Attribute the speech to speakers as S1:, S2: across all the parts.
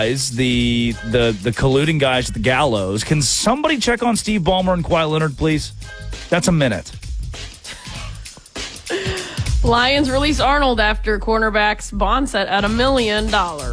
S1: the colluding guys at the gallows. Can somebody check on Steve Ballmer and Kawhi Leonard, please? That's a minute.
S2: Lions release Arnold after cornerback's bond set at $1 million.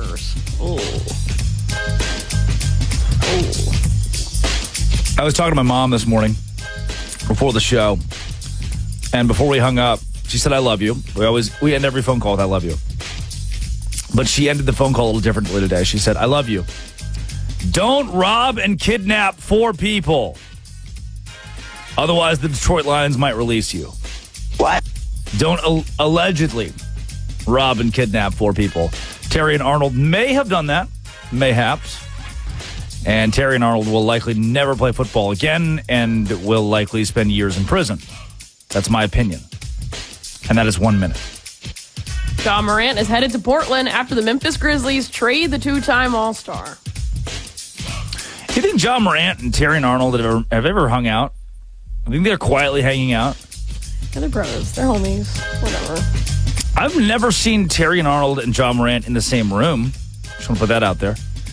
S1: I was talking to my mom this morning before the show, and before we hung up, she said, "I love you." We end every phone call with "I love you," but she ended the phone call a little differently today. She said, "I love you. Don't rob and kidnap 4 people. Otherwise, the Detroit Lions might release you."
S3: What?
S1: Don't allegedly rob and kidnap 4 people. Terry and Arnold may have done that, mayhaps. And Terry and Arnold will likely never play football again and will likely spend years in prison. That's my opinion. And that is 1 minute.
S2: Ja Morant is headed to Portland after the Memphis Grizzlies trade the 2-time All-Star.
S1: Do you think Ja Morant and Terry and Arnold have ever hung out? I think they're quietly hanging out.
S2: Yeah, they're brothers. They're homies. Whatever.
S1: I've never seen Terry and Arnold and Ja Morant in the same room. Just want to put that out there.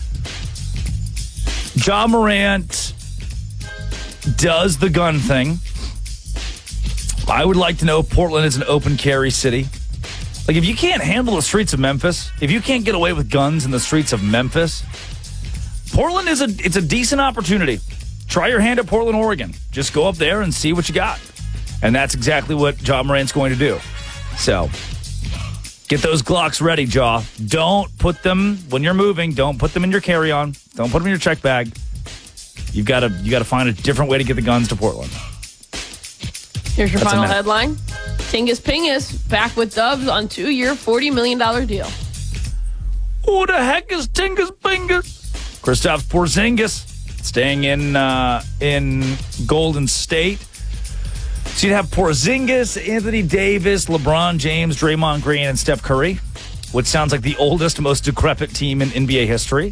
S1: Ja Morant does the gun thing. I would like to know if Portland is an open carry city. Like, if you can't handle the streets of Memphis, if you can't get away with guns in the streets of Memphis, Portland it's a decent opportunity. Try your hand at Portland, Oregon. Just go up there and see what you got. And that's exactly what Ja Morant's going to do. So, get those Glocks ready, Ja. Don't put them, when you're moving, don't put them in your carry-on. Don't put them in your check bag. You got to find a different way to get the guns to Portland.
S2: Here's your final headline. Tingus Pingus back with Dubs on 2-year, $40 million deal.
S1: Who the heck is Tingus Pingus? Kristaps Porzingis staying in Golden State. So you'd have Porzingis, Anthony Davis, LeBron James, Draymond Green, and Steph Curry, which sounds like the oldest, most decrepit team in NBA history.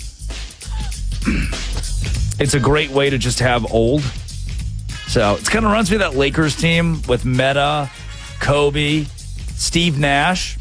S1: It's a great way to just have old. So it kind of reminds me of that Lakers team with Metta, Kobe, Steve Nash.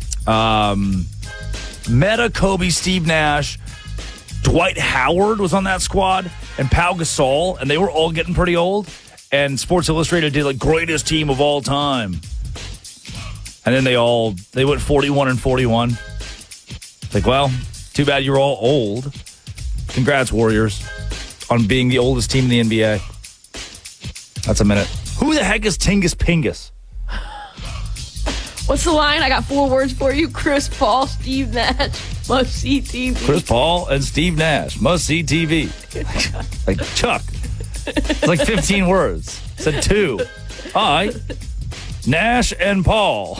S1: Metta, Kobe, Steve Nash, Dwight Howard was on that squad, and Pau Gasol, and they were all getting pretty old. And Sports Illustrated did, like, greatest team of all time. And then they went 41-41. Like, well, too bad you're all old. Congrats, Warriors, on being the oldest team in the NBA. That's a minute. Who the heck is Tingus Pingus?
S2: What's the line? I got 4 words for you. Chris Paul, Steve Nash, must-see TV.
S1: Chris Paul and Steve Nash, must-see TV. Like Chuck. It's like 15 words. Said 2. Nash and Paul.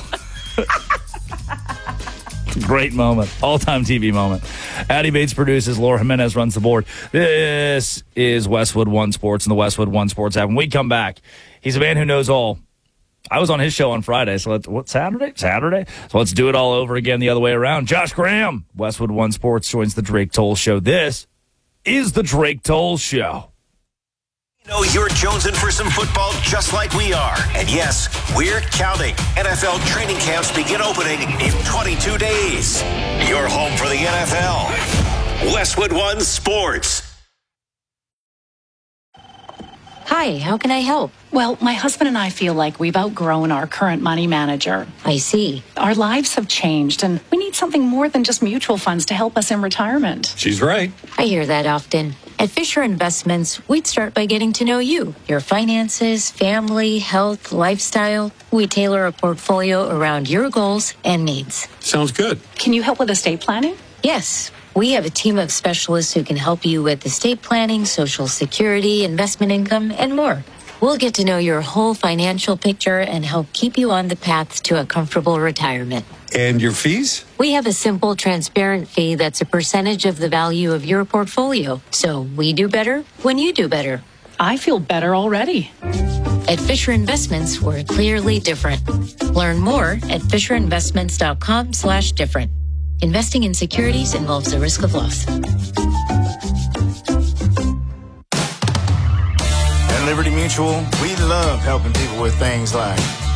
S1: Great moment. All-time TV moment. Addie Bates produces. Laura Jimenez runs the board. This is Westwood One Sports and the Westwood One Sports app. When we come back, he's a man who knows all. I was on his show on Friday, so Saturday? So let's do it all over again the other way around. Josh Graham, Westwood One Sports, joins the Drake Toll Show. This is the Drake Toll Show.
S4: You know you're jonesing for some football just like we are. And yes, we're counting. NFL training camps begin opening in 22 days. You're home for the NFL. Westwood One Sports.
S5: Hi, how can I help?
S6: Well, my husband and I feel like we've outgrown our current money manager.
S5: I see.
S6: Our lives have changed, and we need something more than just mutual funds to help us in retirement.
S7: She's right.
S5: I hear that often. At Fisher Investments, we'd start by getting to know you, your finances, family, health, lifestyle. We tailor a portfolio around your goals and needs.
S7: Sounds good.
S6: Can you help with estate planning?
S5: Yes. We have a team of specialists who can help you with estate planning, Social Security, investment income, and more. We'll get to know your whole financial picture and help keep you on the path to a comfortable retirement.
S7: And your fees?
S5: We have a simple, transparent fee that's a percentage of the value of your portfolio. So we do better when you do better.
S6: I feel better already.
S5: At Fisher Investments, we're clearly different. Learn more at FisherInvestments.com/different. Investing in securities involves the risk of loss.
S8: At Liberty Mutual, we love helping people with things like